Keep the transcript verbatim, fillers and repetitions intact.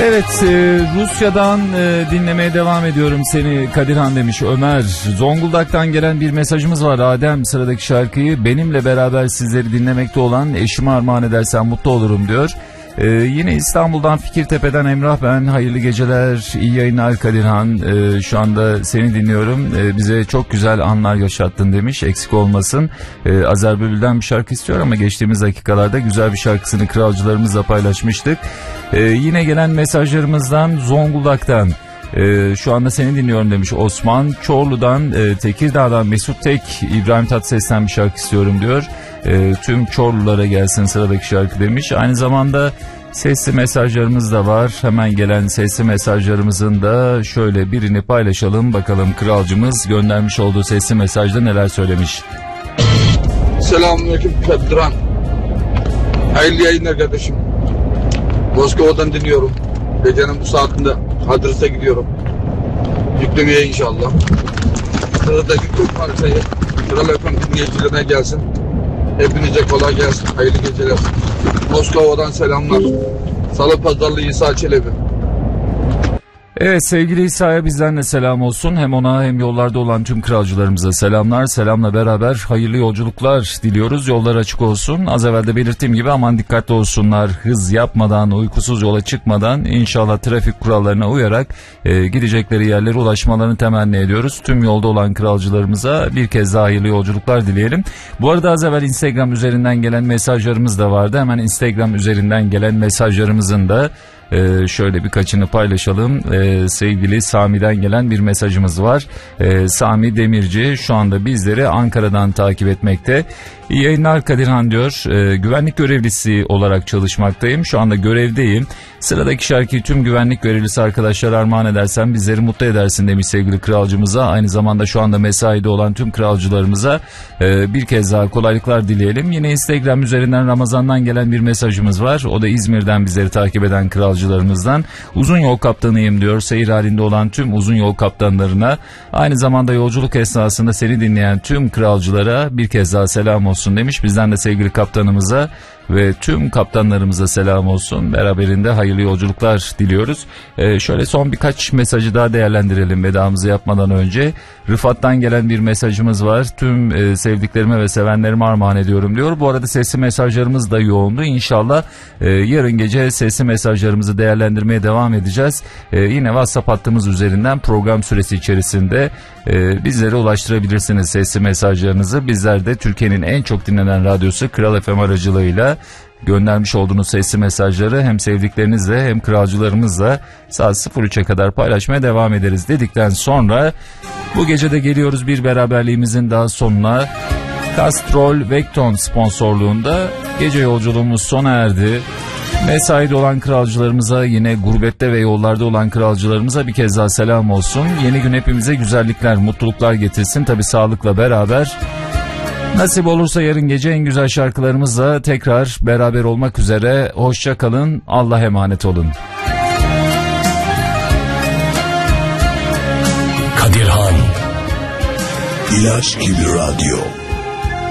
Evet, e, Rusya'dan e, dinlemeye devam ediyorum seni Kadirhan demiş Ömer. Zonguldak'tan gelen bir mesajımız var. Adem, sıradaki şarkıyı benimle beraber sizleri dinlemekte olan eşime armağan edersen mutlu olurum diyor. Ee, yine İstanbul'dan Fikirtepe'den Emrah ben. Hayırlı geceler, iyi yayınlar Kadirhan. Ee, şu anda seni dinliyorum. Ee, bize çok güzel anlar yaşattın demiş. Eksik olmasın. Ee, Azer Bülbül'den bir şarkı istiyor ama geçtiğimiz dakikalarda güzel bir şarkısını kralcılarımızla paylaşmıştık. Ee, yine gelen mesajlarımızdan Zonguldak'tan. Ee, şu anda seni dinliyorum demiş Osman. Çorlu'dan, e, Tekirdağ'dan Mesut Tek, İbrahim Tatlıses'ten bir şarkı istiyorum diyor. E, tüm Çorlulara gelsin sıradaki şarkı demiş. Aynı zamanda sesli mesajlarımız da var. Hemen gelen sesli mesajlarımızın da şöyle birini paylaşalım. Bakalım kralcımız göndermiş olduğu sesli mesajda neler söylemiş. Selamünaleyküm Kadirhan. Hayırlı yayınlar kardeşim. Moskova'dan dinliyorum. Gecenin bu saatinde Hadris'e gidiyorum. Yüklemeye inşallah. Sıradaki Türk parçayı Kral F M dinleyicilerine gelsin. Hepinize kolay gelsin. Hayırlı geceler. Moskova'dan selamlar. Salı Pazarlı İsa Çelebi. Evet, sevgili İsa'ya bizden de selam olsun. Hem ona hem yollarda olan tüm kralcılarımıza selamlar. Selamla beraber hayırlı yolculuklar diliyoruz. Yollar açık olsun. Az evvel de belirttiğim gibi aman dikkatli olsunlar. Hız yapmadan, uykusuz yola çıkmadan inşallah trafik kurallarına uyarak e, gidecekleri yerlere ulaşmalarını temenni ediyoruz. Tüm yolda olan kralcılarımıza bir kez daha hayırlı yolculuklar dileyelim. Bu arada az evvel Instagram üzerinden gelen mesajlarımız da vardı. Hemen Instagram üzerinden gelen mesajlarımızın da Ee, şöyle birkaçını paylaşalım. Ee, sevgili Sami'den gelen bir mesajımız var. Ee, Sami Demirci şu anda bizleri Ankara'dan takip etmekte. İyi yayınlar Kadirhan diyor. Ee, güvenlik görevlisi olarak çalışmaktayım. Şu anda görevdeyim. Sıradaki şarkıyı tüm güvenlik görevlisi arkadaşlar armağan edersen bizleri mutlu edersin demiş sevgili kralcımıza. Aynı zamanda şu anda mesaide olan tüm kralcılarımıza e, bir kez daha kolaylıklar dileyelim. Yine Instagram üzerinden Ramazan'dan gelen bir mesajımız var. O da İzmir'den bizleri takip eden kralcılarımızdan. Uzun yol kaptanıyım diyor. Seyir halinde olan tüm uzun yol kaptanlarına, aynı zamanda yolculuk esnasında seni dinleyen tüm kralcılara bir kez daha selam olsun demiş. Bizden de sevgili kaptanımıza ve tüm kaptanlarımıza selam olsun. Beraberinde hayırlı yolculuklar diliyoruz. Ee, şöyle son birkaç mesajı daha değerlendirelim vedamızı yapmadan önce. Rıfat'tan gelen bir mesajımız var. Tüm e, sevdiklerime ve sevenlerime armağan ediyorum diyor. Bu arada sesli mesajlarımız da yoğundu. İnşallah e, yarın gece sesli mesajlarımızı değerlendirmeye devam edeceğiz. E, yine WhatsApp hattımız üzerinden program süresi içerisinde e, bizlere ulaştırabilirsiniz sesli mesajlarınızı. Bizler de Türkiye'nin en çok dinlenen radyosu Kral F M aracılığıyla göndermiş olduğunuz sesli mesajları hem sevdiklerinizle hem kralcılarımızla saat sıfır üçe kadar paylaşmaya devam ederiz dedikten sonra bu gece de geliyoruz bir beraberliğimizin daha sonuna. Castrol Vecton sponsorluğunda gece yolculuğumuz sona erdi. Mesaide olan kralcılarımıza, yine gurbette ve yollarda olan kralcılarımıza bir kez daha selam olsun. Yeni gün hepimize güzellikler, mutluluklar getirsin, tabii sağlıkla beraber. Nasip olursa yarın gece en güzel şarkılarımızla tekrar beraber olmak üzere. Hoşça kalın, Allah'a emanet olun. Kadirhan İlaç gibi radyo.